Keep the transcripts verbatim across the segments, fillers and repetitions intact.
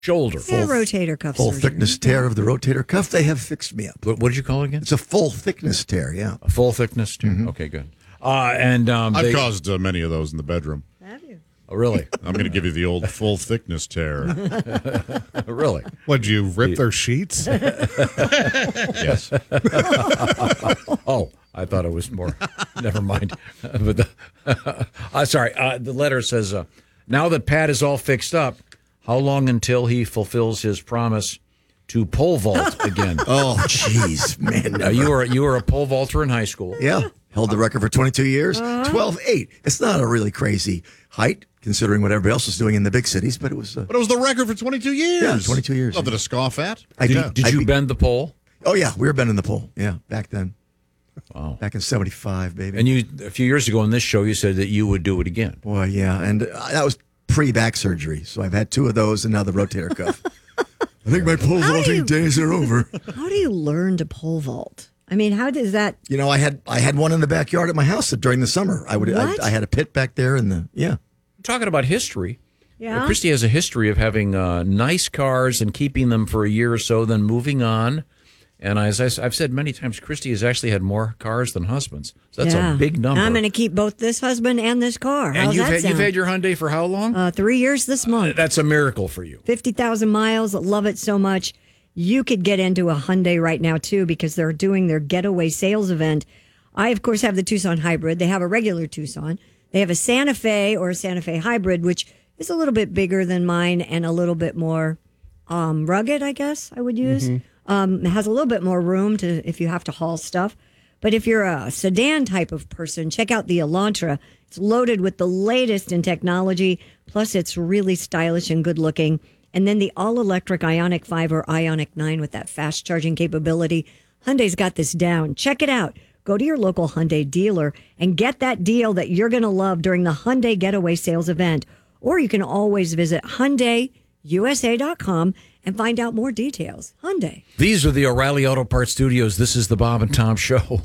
shoulder. Yeah, full, rotator cuff Full surgery. thickness tear of the rotator cuff. They have fixed me up. What, what did you call it again? It's a full thickness tear, yeah. A full thickness tear? Mm-hmm. Okay, good. Uh, and um, I've they, caused uh, many of those in the bedroom. Have you? Oh, really? I'm going to give you the old full thickness tear. Really? What'd you rip their sheets? Yes. Oh, I thought it was more. Never mind. But the, uh, sorry. Uh, the letter says, uh, now that Pat is all fixed up, how long until he fulfills his promise to pole vault again? Oh, jeez, man. Uh, you were you were a pole vaulter in high school. Yeah. Held the record for twenty-two years. twelve eight. It's not a really crazy height, considering what everybody else was doing in the big cities, but it was... Uh, but it was the record for twenty-two years. Yeah, twenty-two years. Nothing to scoff at. I did did, did I you be, bend the pole? Oh, yeah. We were bending the pole. Yeah, back then. Wow. Back in seventy-five, baby. And you, a few years ago on this show, you said that you would do it again. Boy, yeah. And uh, that was pre-back surgery, so I've had two of those and now the rotator cuff. I think my pole vaulting you, days are over. How do you learn to pole vault? I mean, how does that? You know, I had I had one in the backyard at my house during the summer. I would I, I had a pit back there, and the yeah. Talking about history, yeah. Christy has a history of having uh, nice cars and keeping them for a year or so, then moving on. And as I, I've said many times, Christy has actually had more cars than husbands. So that's yeah. a big number. I'm going to keep both this husband and this car. How's and you've that had, sound? you've had your Hyundai for how long? Uh, three years this month. Uh, that's a miracle for you. fifty thousand miles. Love it so much. You could get into a Hyundai right now, too, because they're doing their getaway sales event. I, of course, have the Tucson Hybrid. They have a regular Tucson. They have a Santa Fe or a Santa Fe Hybrid, which is a little bit bigger than mine and a little bit more um, rugged, I guess I would use. Mm-hmm. Um, it has a little bit more room to if you have to haul stuff. But if you're a sedan type of person, check out the Elantra. It's loaded with the latest in technology. Plus, it's really stylish and good looking. And then the all-electric Ioniq five or Ioniq nine with that fast charging capability. Hyundai's got this down. Check it out. Go to your local Hyundai dealer and get that deal that you're going to love during the Hyundai Getaway Sales event. Or you can always visit Hyundai U S A dot com and find out more details. Hyundai. These are the O'Reilly Auto Parts Studios. This is the Bob and Tom Show.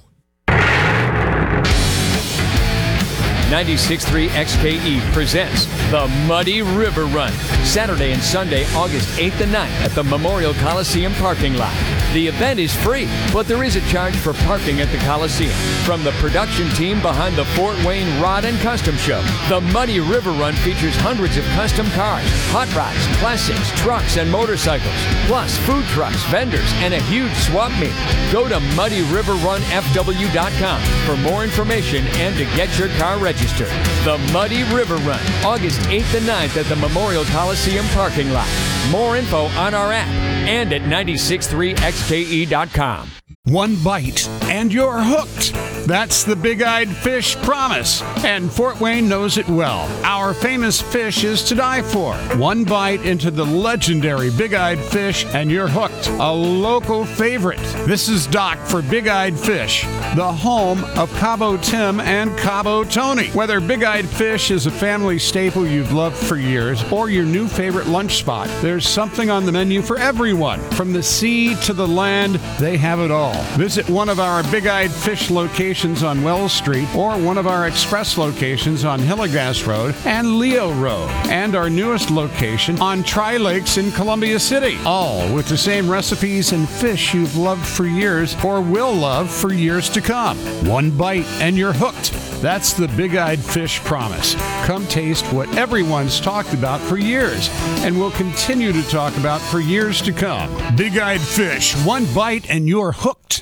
ninety-six point three X K E presents the Muddy River Run, Saturday and Sunday, August eighth and ninth at the Memorial Coliseum parking lot. The event is free, but there is a charge for parking at the Coliseum. From the production team behind the Fort Wayne Rod and Custom Show, the Muddy River Run features hundreds of custom cars, hot rods, classics, trucks, and motorcycles, plus food trucks, vendors, and a huge swap meet. Go to muddy river run f w dot com for more information and to get your car registered. The Muddy River Run, August eighth and ninth at the Memorial Coliseum parking lot. More info on our app and at ninety-six point three X K E dot com. One bite and you're hooked. That's the Big-Eyed Fish promise, and Fort Wayne knows it well. Our famous fish is to die for. One bite into the legendary Big-Eyed Fish, and you're hooked. A local favorite. This is Doc for Big-Eyed Fish, the home of Cabo Tim and Cabo Tony. Whether Big-Eyed Fish is a family staple you've loved for years or your new favorite lunch spot, there's something on the menu for everyone. From the sea to the land, they have it all. Visit one of our Big-Eyed Fish locations on Wells Street or one of our express locations on Hillegas Road and Leo Road, and our newest location on Tri Lakes in Columbia City, all with the same recipes and fish you've loved for years or will love for years to come. One bite and you're hooked. That's the Big-Eyed Fish promise. Come taste what everyone's talked about for years and will continue to talk about for years to come. Big-Eyed Fish, one bite and you're hooked.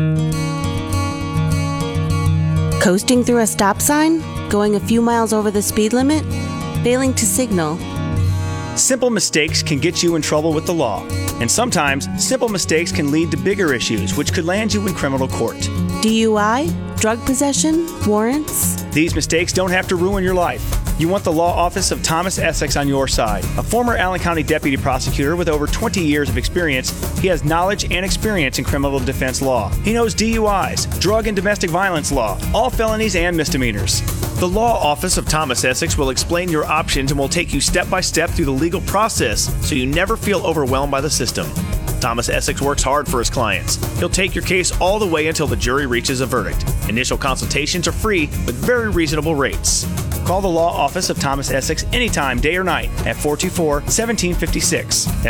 Coasting through a stop sign? Going a few miles over the speed limit? Failing to signal? Simple mistakes can get you in trouble with the law. And sometimes, simple mistakes can lead to bigger issues, which could land you in criminal court. D U I? Drug possession? Warrants? These mistakes don't have to ruin your life. You want the law office of Thomas Essex on your side. A former Allen County deputy prosecutor with over twenty years of experience, he has knowledge and experience in criminal defense law. He knows D U Is, drug and domestic violence law, all felonies and misdemeanors. The law office of Thomas Essex will explain your options and will take you step by step through the legal process so you never feel overwhelmed by the system. Thomas Essex works hard for his clients. He'll take your case all the way until the jury reaches a verdict. Initial consultations are free with very reasonable rates. Call the law office of Thomas Essex anytime, day or night, at four two four, one seven five six.